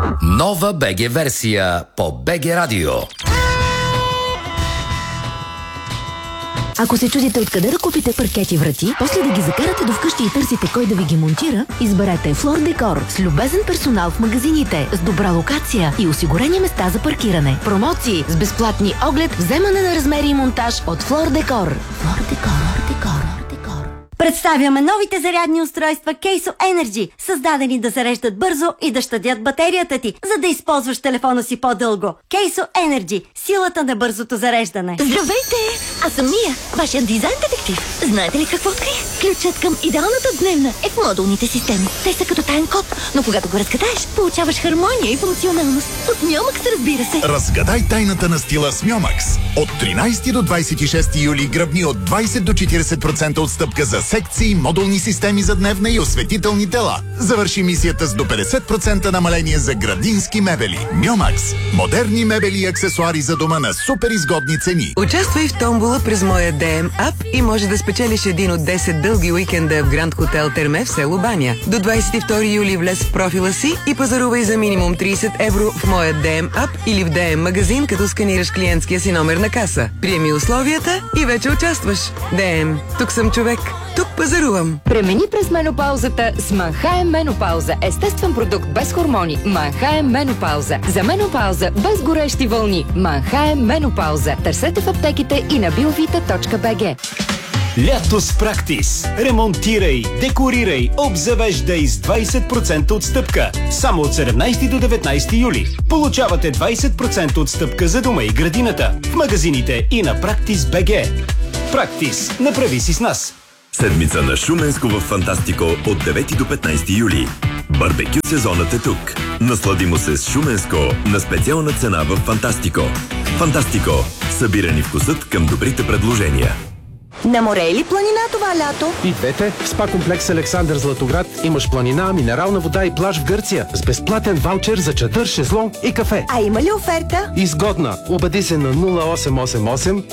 Нова БГ версия по БГ Радио. Ако се чудите откъде да купите паркети врати, после да ги закарате до вкъщи и търсите кой да ви ги монтира, изберете Флор Декор с любезен персонал в магазините, с добра локация и осигурени места за паркиране. Промоции с безплатни оглед, вземане на размери и монтаж от Флор Декор. Флор Декор. Представяме новите зарядни устройства Кейсо Energy, създадени да зареждат бързо и да щадят батерията ти, за да използваш телефона си по-дълго. Кейсо Energy – силата на бързото зареждане. Здравейте! Аз съм Мия, вашият дизайн детектив. Знаете ли какво открих? Ключът към идеалната дневна е в модулните системи. Те са като таен код, но когато го разгадаеш, получаваш хармония и функционалност. От Мьомакс, разбира се. Разгадай тайната на стила с Мьомакс. От 13 до 26 юли гръбни от 20 до 40% отстъпка за секции, модулни системи за дневна и осветителни тела. Завърши мисията с до 50% намаление за градински мебели. Мьомакс. Модерни мебели и аксесуари за дома на супер изгодни цени. Участвай в томбола през моя DM ап и може да спечелиш един от 10 дълги уикенда в Гранд Хотел Терме в село Баня. До 22 юли влез в профила си и пазарувай за минимум 30 евро в моя DM ап или в DM магазин, като сканираш клиентския си номер на каса. Приеми условията и вече участваш. DM. Тук съм човек. Тук пазарувам. Премини през менопаузата с Манхайм Менопауза. Естествен продукт без хормони. Манхайм Менопауза. За менопауза без горещи вълни. Манхайм Менопауза. Търсете в аптеките и на biovita.bg. Лято с Практис. Ремонтирай, декорирай, обзавеждай с 20% отстъпка. Само от 17 до 19 юли. Получавате 20% отстъпка за дома и градината в магазините и на Practice.bg. Practice. Направи си с нас. Седмица на Шуменско в Фантастико от 9 до 15 юли. Барбекю сезонът е тук. Насладимо се с Шуменско на специална цена в Фантастико. Фантастико. Събирани вкусът към добрите предложения. На море или планина това лято? И двете. В спа комплекс Александър Златоград имаш планина, минерална вода и плаж в Гърция с безплатен ваучер за чадър, шезлонг и кафе. А има ли оферта? Изгодна. Убеди се на 0888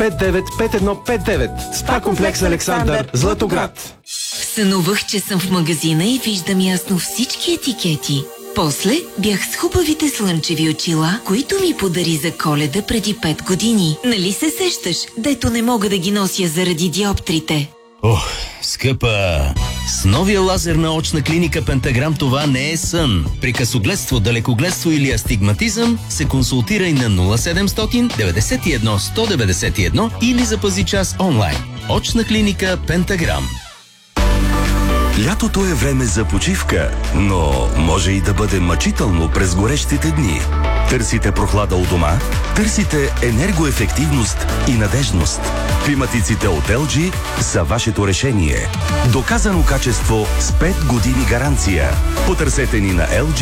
595159. Спа комплекс Александър Златоград. Сънувах, че съм в магазина и виждам ясно всички етикети. После бях с хубавите слънчеви очила, които ми подари за Коледа преди 5 години. Нали се сещаш, дето не мога да ги нося заради диоптрите? Ох, скъпа! С новия лазер на очна клиника Пентаграм това не е сън. При късогледство, далекогледство или астигматизъм се консултирай на 0700 91 191 или запази час онлайн. Очна клиника Пентаграм. Лятото е време за почивка, но може и да бъде мъчително през горещите дни. Търсите прохлада у дома? Търсите енергоефективност и надежност. Климатиците от LG са вашето решение. Доказано качество с 5 години гаранция. Потърсете ни на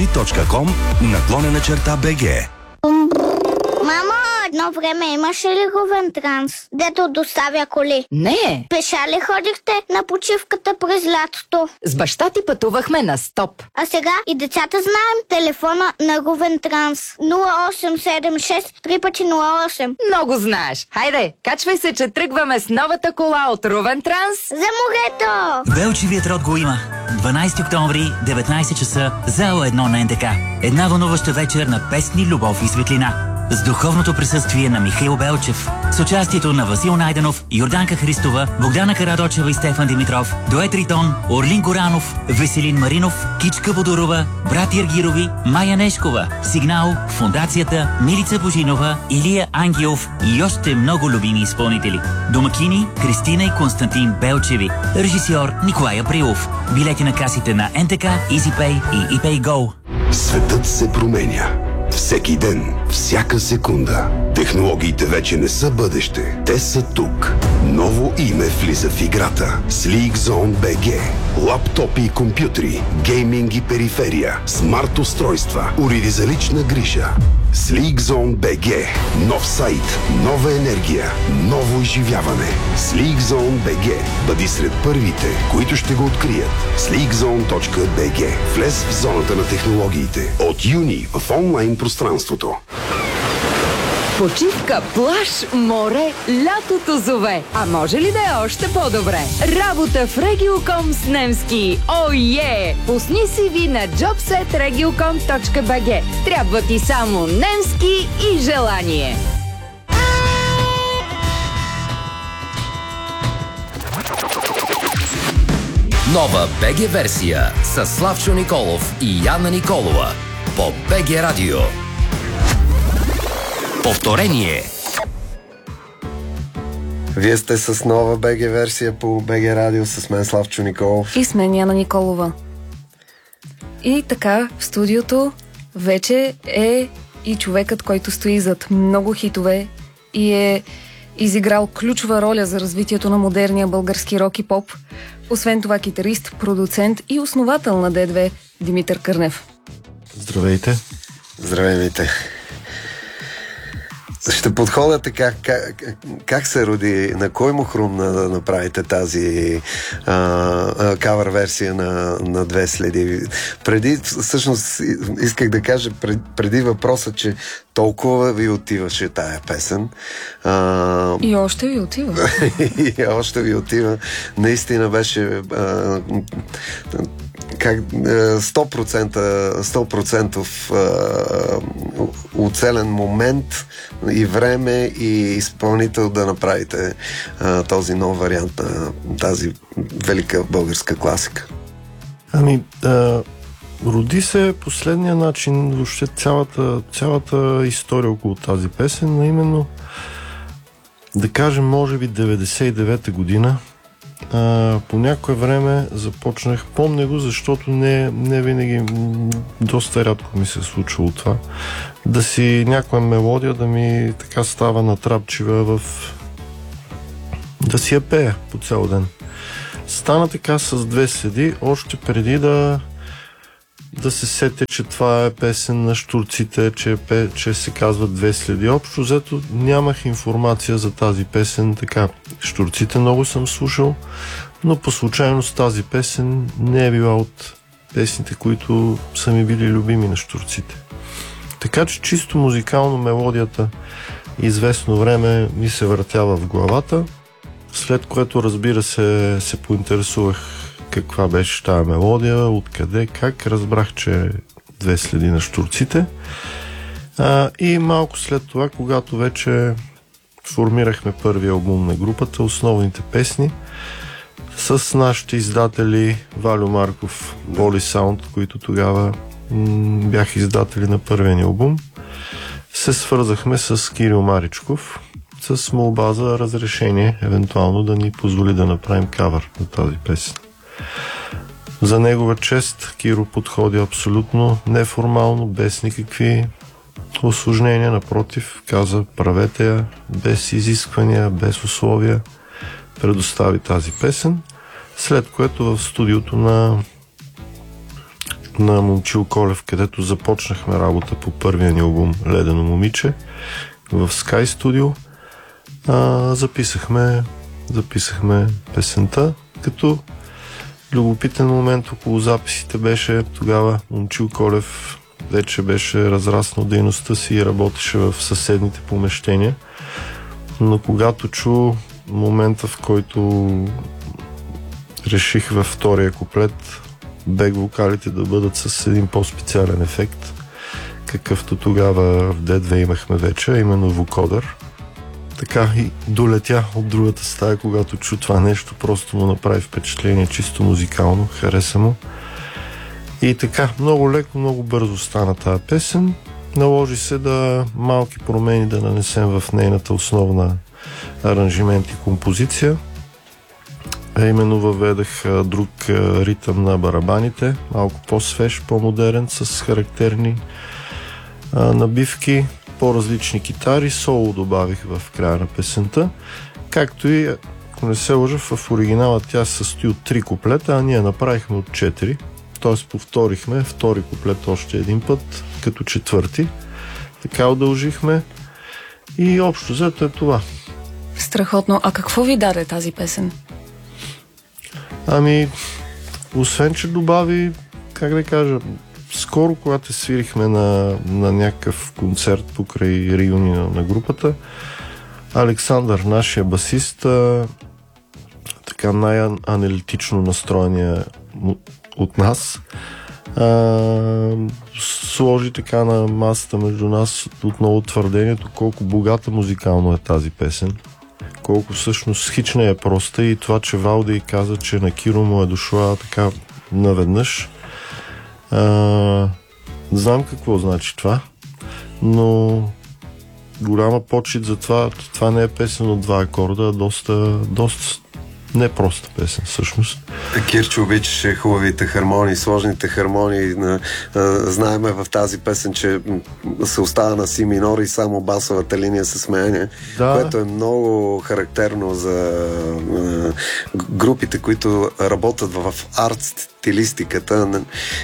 lg.com/BG. Мамо, едно време имаше ли Ровен Транс, дето доставя коли? Не! Пеша ли ходихте на почивката през лятото? С баща ти пътувахме на стоп. А сега и децата знаем телефона на Ровен Транс. 0876 3×08. Много знаеш. Хайде, качвай се, че тръгваме с новата кола от Ровен Транс. За морето! Белчевият род го има. 12 октомври, 19 часа, зала 1 на НТК. Една вълнуваща вечер на песни, любов и светлина. С духовното присъствие на Михаил Белчев, с участието на Васил Найденов, Йорданка Христова, Богдана Карадочева и Стефан Димитров, дует Ритон, Орлин Горанов, Веселин Маринов, Кичка Бодорова, брат Ергирови, Майя Нешкова, Сигнал, Фондацията, Милица Божинова, Илия Ангелов и още много любими изпълнители. Домакини Кристина и Константин Белчеви, режисьор Николай Априлов. Билети на касите на НТК, EasyPay и ePayGo. Светът се променя. Всеки ден, всяка секунда. Технологиите вече не са бъдеще. Те са тук. Ново име влиза в играта. SleekZone BG. Лаптопи и компютри, гейминг и периферия, смарт устройства, уреди за лична грижа. SleekZone BG. Нов сайт, нова енергия, ново изживяване. SleekZone BG. Бъди сред първите, които ще го открият. SleekZone.bg. Влез в зоната на технологиите. От юни в онлайн пространството. Почивка, плаж, море, лятото зове. А може ли да е още по-добре? Работа в Regiocom с немски. Ое! Пусни си ви на jobset.regiocom.bg. Трябва ти само немски и желание. Нова БГ версия с Славчо Николов и Яна Николова по БГ Радио. Повторение. Вие сте с нова БГ версия по БГ Радио с мен Славчо Николов. И с мен Яна Николова. И така, в студиото вече е и човекът, който стои зад много хитове и е изиграл ключова роля за развитието на модерния български рок и поп. Освен това китарист, продуцент и основател на D2 Димитър Кърнев. Здравейте. Здравейте. Ще подходя така, как се роди, на кой му хрумна да направите тази кавър версия на Две следи? Преди, всъщност, исках да кажа, преди въпроса, че толкова ви отиваше тая песен. И още ви отива. И още ви отива. Наистина беше 100% уцелен момент и време и изпълнител да направите този нов вариант на тази велика българска класика. Роди се последния начин, въобще цялата история около тази песен, а именно, да кажем, може би 99-та година. По някое време започнах, помня го, защото не винаги, доста рядко ми се е случвало това, да си някоя мелодия да ми така става натрапчива да си я пея по цял ден. Стана така с Две следи, още преди да се сетя, че това е песен на Щурците, че се казва Две следи. Общо взето нямах информация за тази песен. Така, Щурците много съм слушал, но по случайност тази песен не е била от песните, които са ми били любими на Щурците. Така че чисто музикално мелодията известно време ми се въртява в главата, след което, разбира се, се поинтересувах каква беше тази мелодия, откъде, как. Разбрах, че Две следи на Щурците. И малко след това, когато вече формирахме първия албум на групата, основните песни, с нашите издатели Валю Марков, Боли Саунд, които тогава бяха издатели на първия ни албум, се свързахме с Кирил Маричков с молба за разрешение, евентуално да ни позволи да направим кавър на тази песен. За негова чест Киро подходи абсолютно неформално, без никакви усложнения, напротив, каза: правете я без изисквания, без условия, предостави тази песен, след което в студиото на Момчил Колев, където започнахме работа по първия ни албум Ледено момиче, в Sky Studio, записахме песента, като любопитен момент около записите беше тогава Момчил Колев вече беше разраснал дейността си и работеше в съседните помещения, но когато чу момента, в който реших във втория куплет бек вокалите да бъдат с един по-специален ефект, какъвто тогава в D2 имахме вече, именно вокодър. Така и долетя от другата стая, когато чу това нещо, просто му направи впечатление, чисто музикално, хареса му. И така, много леко, много бързо стана тази песен. Наложи се малки промени да нанесем в нейната основна аранжимент и композиция. Именно въведах друг ритъм на барабаните, малко по-свеж, по-модерен, с характерни набивки, по-различни китари, соло добавих в края на песента, както и, ако не се лъжа, в оригинала тя се състои от 3 куплета, а ние направихме от 4, т.е. повторихме втори куплет още един път, като четвърти, така удължихме и общо взето е това. Страхотно. А какво ви даде тази песен? Освен, че добави, как да кажа, скоро, когато свирихме на някакъв концерт покрай реюниона на групата, Александър, нашия басист, така най-аналитично настроения от нас, сложи така на масата между нас отново твърдението колко богата музикално е тази песен, колко всъщност хич не е проста, и това, че Валди каза, че на Киро му е дошла така наведнъж. Знам какво значи това, но голяма почит за това. Това не е песен от два акорда, а доста не проста песен, всъщност. Кирчо обичаше хубавите хармонии, сложните хармонии. Знаеме в тази песен, че се остава на си минор и само басовата линия се сменя, което е много характерно за групите, които работят в арт стилистиката.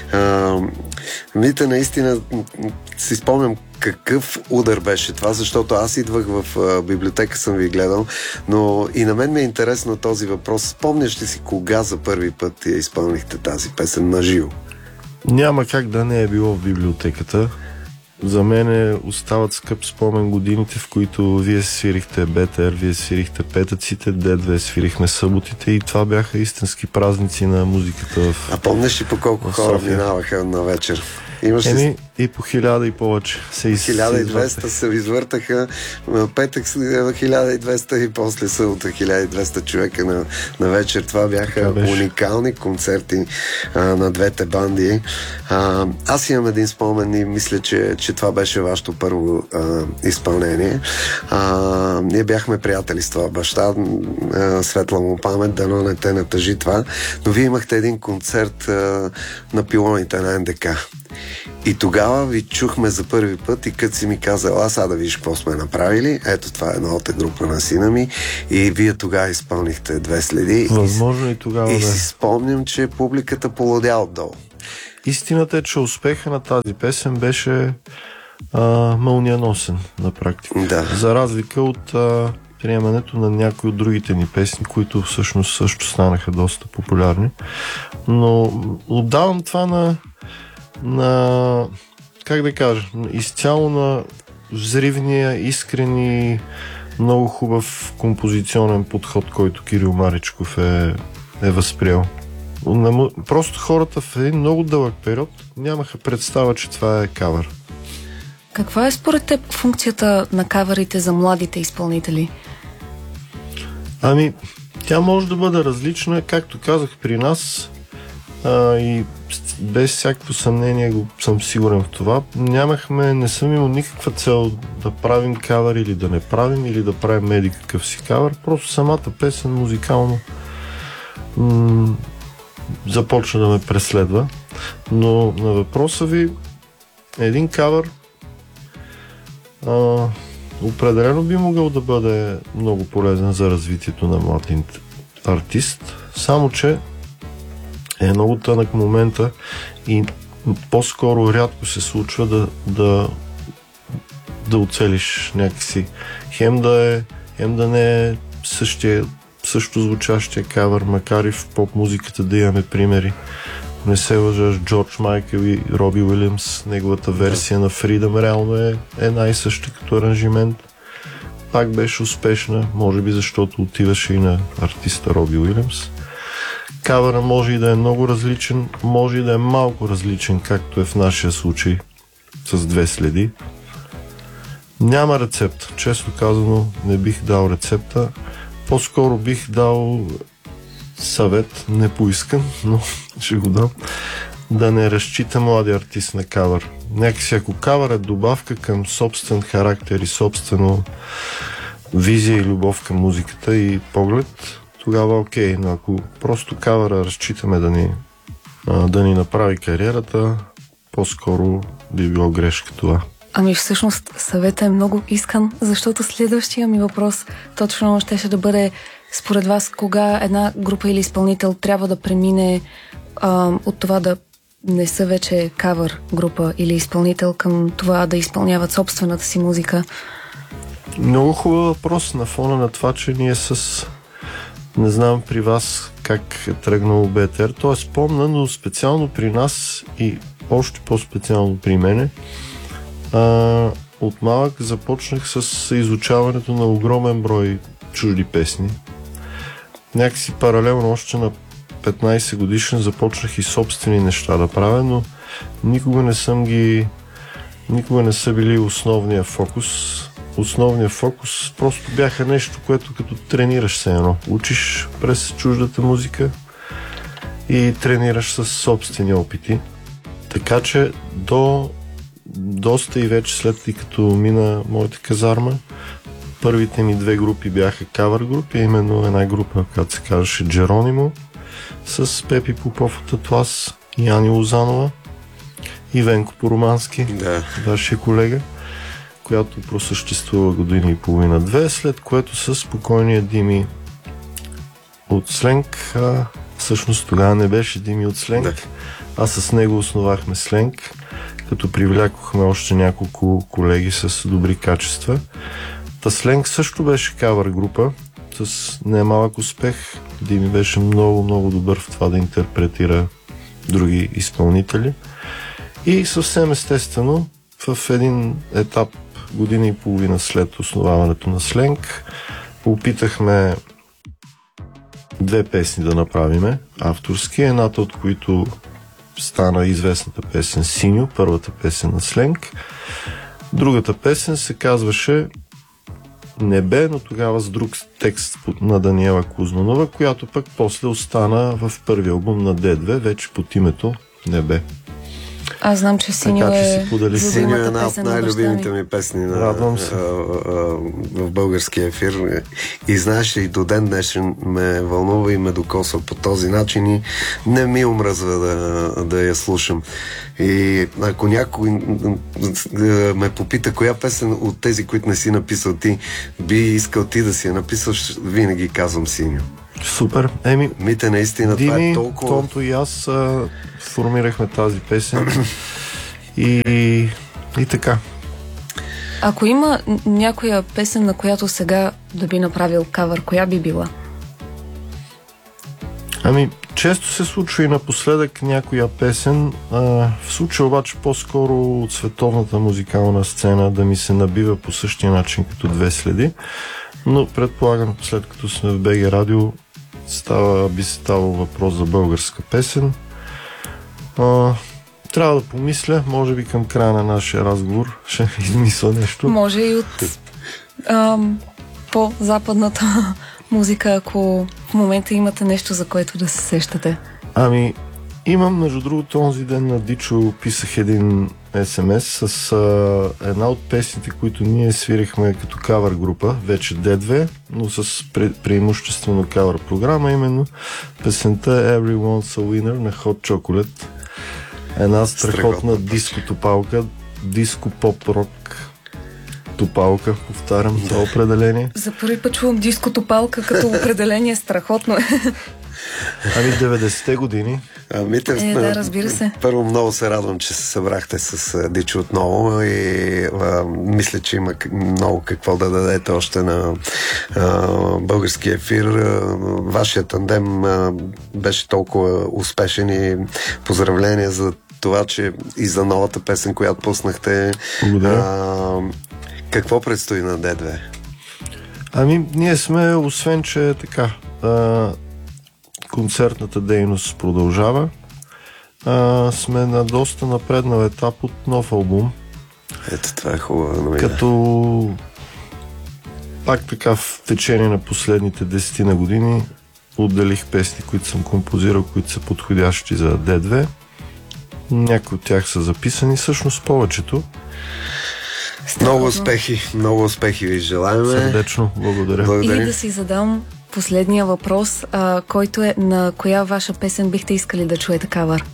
Видите, наистина си спомням какъв удар беше това, защото аз идвах в библиотека, съм ви гледал, но и на мен ми е интересно този въпрос. Спомняш ли си кога за първи път я изпълнихте тази песен на живо? Няма как да не е било в библиотеката. За мен остават скъп спомен годините, в които вие свирихте БТР, вие свирихте петъците, Д2 свирихме съботите, и това бяха истински празници на музиката в... А помниш ли по колко хора минаваха на вечер? И по 1000 и повече. 1200 се извъртаха, петък 1200 и после събота 1200 човека на вечер. Това бяха уникални концерти на двете банди. Аз имам един спомен и мисля, че това беше вашето първо изпълнение. Ние бяхме приятели с това баща, светла му памет, дано не те натъжи това, но вие имахте един концерт на пилоните на НДК. И тогава ви чухме за първи път, и като си ми казал, сега да видиш какво сме направили, ето това е новата група на сина ми, и вие тогава изпълнихте Две следи. Възможно и тогава. И си спомням, че публиката полудя отдолу. Истината е, че успеха на тази песен беше мълниеносен на практика. Да. За разлика от приемането на някои от другите ни песни, които всъщност също станаха доста популярни. Но отдавам това на как да кажа, изцяло на взривния, искрени, много хубав композиционен подход, който Кирил Маричков е възприел. Просто хората в един много дълъг период нямаха представа, че това е кавър. Каква е според теб функцията на кавърите за младите изпълнители? Тя може да бъде различна, както казах, при нас и без всякакво съмнение съм сигурен в това. Не съм имал никаква цел да правим кавър или да не правим, или да правим еди какъв си кавър. Просто самата песен музикално започна да ме преследва. Но на въпроса ви, един кавър определено би могъл да бъде много полезен за развитието на младия артист, само че е много тънък момента и по-скоро рядко се случва да оцелиш някакси. Хем да не е също звучащия кавър, макар и в поп-музиката да имаме примери. Не се лъжа, Джордж Майкъл и Роби Уилямс, неговата версия на Freedom реално е най-съща като аранжимент. Пак беше успешна, може би защото отиваше и на артиста Роби Уилямс. Кавъра може и да е много различен, може и да е малко различен, както е в нашия случай с Две следи. Няма рецепта. Често казано, не бих дал рецепта. По-скоро бих дал съвет, не поискан, но ще го дам. Да не разчита млади артист на кавър. Някакси ако кавър е добавка към собствен характер и собствено визия и любов към музиката и поглед, тогава окей, но ако просто кавъра разчитаме да ни направи кариерата, по-скоро би било грешка това. Всъщност съветът е много искан, защото следващия ми въпрос точно щеше да бъде според вас кога една група или изпълнител трябва да премине от това да не са вече кавър група или изпълнител към това да изпълняват собствената си музика? Много хубав въпрос на фона на това, че ние не знам при вас как е тръгнал БТР. То е спомна, но специално при нас и още по-специално при мене. От малък започнах с изучаването на огромен брой чужди песни. Някакси паралелно още на 15 годишен започнах и собствени неща да правя, но никога не са били основния фокус. Основният фокус просто бяха нещо, което като тренираш се едно. Учиш през чуждата музика и тренираш с собствени опити. Така че доста и вече след и като мина моята казарма, първите ми 2 групи бяха кавър групи, именно една група, която се казваше Джеронимо, с Пепи Попов от Атлас и Ани Лозанова и Венко Поромански, вашия колега, която просъществува година и половина-2, след което с спокойния Дими от Сленг, всъщност тогава не беше Дими от Сленг, а с него основахме Сленг, като привлякохме още няколко колеги с добри качества. Та Сленг също беше кавър група с немалък успех. Дими беше много добър в това да интерпретира други изпълнители. И съвсем естествено в един етап, година и половина след основаването на Сленг, опитахме 2 песни да направиме авторски, едната от които стана известната песен Синьо, първата песен на Сленг. Другата песен се казваше Небе, но тогава с друг текст на Даниела Кузнанова, която пък после остана в първия албум на D2, вече под името Небе. Аз знам, че Синьо е Синьо е една от най-любимите ми песни в българския ефир. И знаеш, и до ден днешен ме вълнува и ме докосва по този начин и не ми омръзва да я слушам. И ако някой ме попита коя песен от тези, които не си написал ти, би искал ти да си я написаш, винаги казвам Синьо. Супер. Мите, наистина, Дими, това е толкова... Тонто и аз формирахме тази песен и така. Ако има някоя песен, на която сега да би направил кавър, коя би била? Често се случва и напоследък някоя песен. В случая обаче по-скоро от световната музикална сцена да ми се набива по същия начин като 2 следи. Но предполагам, след като сме в БГ Радио, би ставал въпрос за българска песен. Трябва да помисля, може би към края на нашия разговор ще измисля нещо. Може и от по-западната музика, ако в момента имате нещо, за което да се сещате. Имам, между другото, онзи ден на Дичо писах един СМС с една от песните, които ние свирихме като кавър група, вече D2, но с преимуществено кавър програма, именно песента Everyone's a Winner на Hot Chocolate. Една страхотна диско-топалка, диско-поп-рок топалка, повтарям това определение. За първи път чувам диско-топалка като определение, страхотно е. 90-те години. Да, разбира се. Първо много се радвам, че се събрахте с Дичо отново и мисля, че има много какво да дадете още на българския ефир. Вашия тандем беше толкова успешен и поздравления за това, че и за новата песен, която пуснахте. Какво предстои на D2? Ние сме, освен че така, концертната дейност продължава. Сме на доста напреднал етап от нов албум. Ето, това е хубаво. Като пак така в течение на последните 10 години отделих песни, които съм композирал, които са подходящи за D2. Някои от тях са записани, всъщност повечето. Много успехи ви желаем. Сърдечно, благодаря. И да си задам последния въпрос, който е: на коя ваша песен бихте искали да чуете кавър?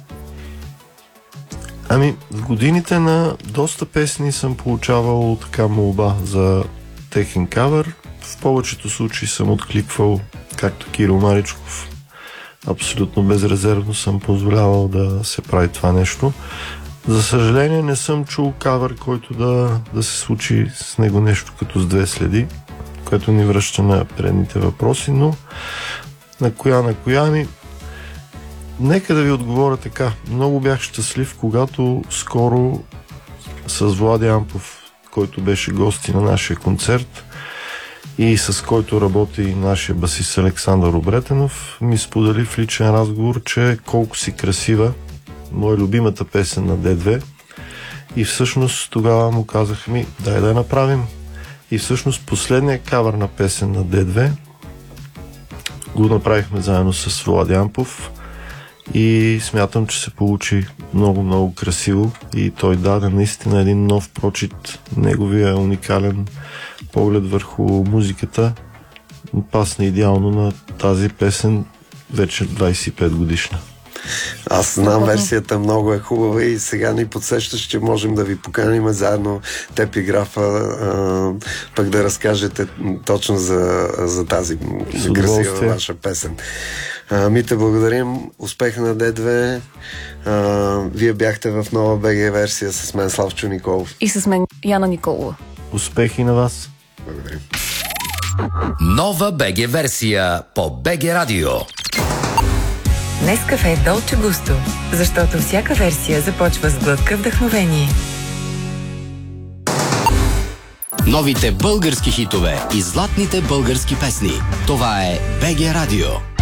В годините на доста песни съм получавал така молба за техен кавър. В повечето случаи съм откликвал, както Кирил Маричков. Абсолютно безрезервно съм позволявал да се прави това нещо. За съжаление не съм чул кавър, който да се случи с него нещо като с 2 следи, което ни връща на предните въпроси, но на коя Нека да ви отговоря така. Много бях щастлив, когато скоро с Влади Ампов, който беше гости на нашия концерт и с който работи нашия басист Александър Обретенов, ми сподели в личен разговор, че колко си красива, моя любимата песен на D2. И всъщност тогава му казах дай да я направим. И всъщност последния кавър на песен на D2 го направихме заедно с Влади Ампов и смятам, че се получи много красиво и той даде наистина един нов прочит, неговия уникален поглед върху музиката пасна идеално на тази песен, вече 25 годишна. Аз знам, версията много е хубава и сега ни подсещаш, че можем да ви поканим заедно теб и Графа, пък да разкажете точно за тази красива ваша песен. Мите, благодарим. Успех на D2. Вие бяхте в нова БГ версия с мен Славчо Николов. И с мен Яна Николова. Успехи на вас. Благодарим. Нова БГ версия по БГ Радио. Нескафе Долче Густо, защото всяка версия започва с глътка вдъхновение. Новите български хитове и златните български песни. Това е БГ Радио.